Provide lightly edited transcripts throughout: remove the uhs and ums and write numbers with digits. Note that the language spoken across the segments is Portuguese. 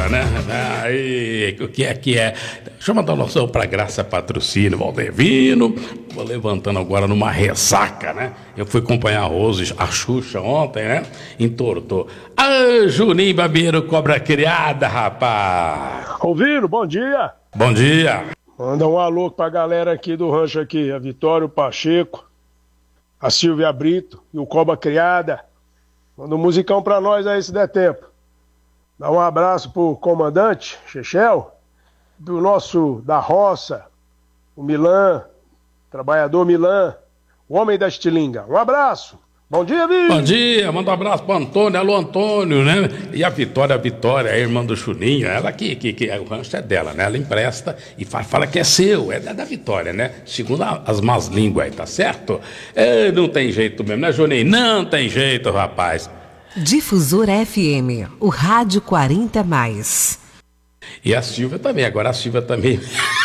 né? Aí, o que é que é? Deixa eu mandar um abraço pra Graça Patrocínio, Valdevino. Vou levantando agora numa ressaca, né? Eu fui acompanhar a Rose, a Xuxa ontem, né? Entortou. Ah, Juninho Babeiro, cobra criada, rapaz. Alvino, bom dia. Bom dia. Manda um alô pra galera aqui do rancho aqui, a Vitória, o Pacheco, a Silvia Brito e o Cobra Criada. Manda um musicão pra nós aí se der tempo. Dá um abraço pro comandante, Chechel, do nosso da roça, o Milan, trabalhador Milan, o homem da estilinga. Um abraço. Bom dia, Vitor. Bom dia, manda um abraço pro Antônio, alô Antônio, né? E a Vitória, a irmã do Chuninho, ela que o rancho é dela, né? Ela empresta e fala que é seu, é da Vitória, né? Segundo as más línguas aí, tá certo? É, não tem jeito mesmo, né, Juninho? Não tem jeito, rapaz. Difusora FM, o rádio 40+. E a Silvia também, agora a Silvia também,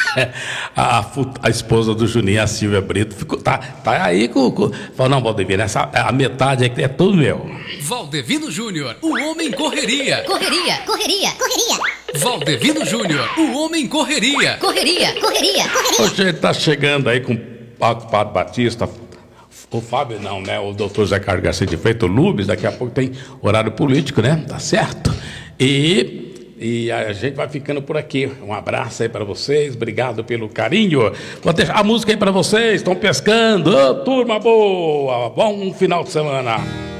a esposa do Juninho, a Silvia Brito, ficou, tá aí falou, não, Valdevino, a metade é tudo meu. Valdevino Júnior, o homem correria. Correria, correria, correria. Valdevino Júnior, o homem correria. Correria, correria, correria. Hoje ele tá chegando aí com o Padre Batista, o Fábio não, né, o doutor Zé Carlos Garcia de Freitas, o Lubes, daqui a pouco tem horário político, né, tá certo? E a gente vai ficando por aqui. Um abraço aí para vocês, obrigado pelo carinho. Vou deixar a música aí para vocês, estão pescando. Ô, turma boa, bom final de semana.